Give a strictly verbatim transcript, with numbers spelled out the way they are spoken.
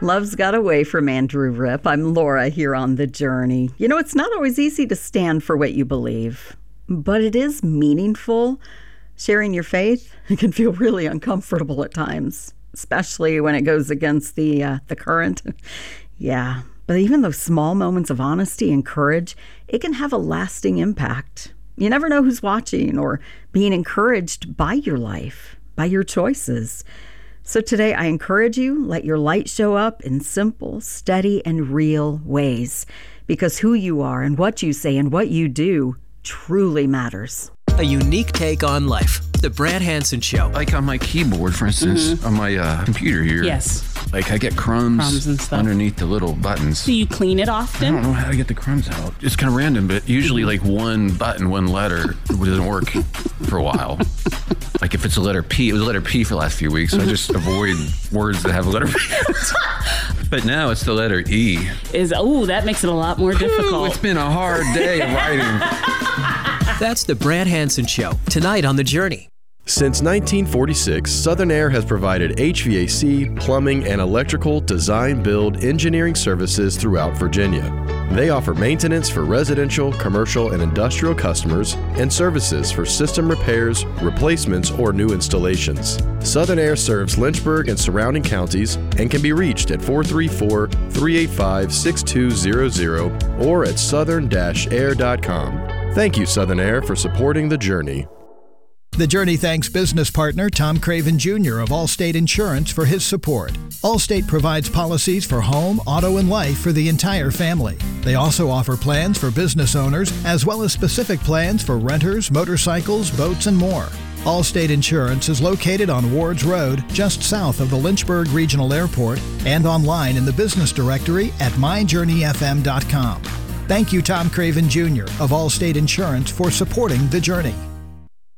Love's got away from Andrew Ripp. I'm Laura here on The Journey. You know, it's not always easy to stand for what you believe, but it is meaningful. Sharing your faith, it can feel really uncomfortable at times, especially when it goes against the uh, the current. Yeah, but even those small moments of honesty and courage, it can have a lasting impact. You never know who's watching or being encouraged by your life, by your choices. So today I encourage you, let your light show up in simple, steady, and real ways, because who you are and what you say and what you do truly matters. A unique take on life. The Brad Hanson Show. Like on my keyboard, for instance, mm-hmm. on my uh, computer here. Yes. Like I get crumbs, crumbs and stuff underneath the little buttons. Do you clean it often? I don't know how to get the crumbs out. It's kind of random, but usually like one button, one letter doesn't work for a while. Like if it's a letter P, it was a letter P for the last few weeks, so I just avoid words that have a letter P. But now it's the letter E. Is oh, that makes it a lot more difficult. It's been a hard day of writing. That's the Brad Hanson Show, tonight on The Journey. Since nineteen forty-six, Southern Air has provided H V A C, plumbing, and electrical design, build, engineering services throughout Virginia. They offer maintenance for residential, commercial, and industrial customers and services for system repairs, replacements, or new installations. Southern Air serves Lynchburg and surrounding counties and can be reached at four three four, three eight five, six two zero zero or at southern dash air dot com. Thank you, Southern Air, for supporting The Journey. The Journey thanks business partner Tom Craven Junior of Allstate Insurance for his support. Allstate provides policies for home, auto, and life for the entire family. They also offer plans for business owners, as well as specific plans for renters, motorcycles, boats, and more. Allstate Insurance is located on Wards Road, just south of the Lynchburg Regional Airport, and online in the business directory at my journey f m dot com. Thank you, Tom Craven Junior of Allstate Insurance, for supporting The Journey.